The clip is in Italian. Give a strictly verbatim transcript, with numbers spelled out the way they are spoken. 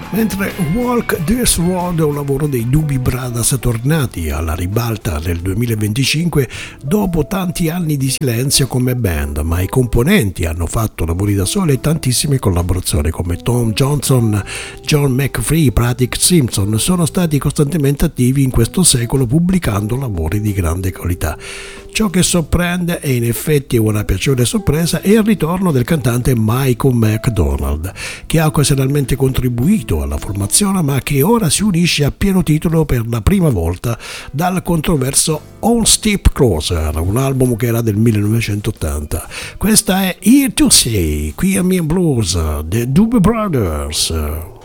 Mentre Walk This Road è un lavoro dei Doobie Brothers tornati alla ribalta nel duemilaventicinque dopo tanti anni di silenzio come band, ma i componenti hanno fatto lavori da soli e tantissime collaborazioni come Tom Johnson, John McPhee, Pratic Simpson sono stati costantemente attivi in questo secolo pubblicando lavori di grande qualità. Ciò che sorprende e in effetti è una piacevole sorpresa è il ritorno del cantante Michael McDonald, che ha occasionalmente contribuito alla formazione ma che ora si unisce a pieno titolo per la prima volta dal controverso On Step Closer, un album che era del millenovecentottanta. Questa è Here to Stay, qui a Me Blues, The Doobie Brothers.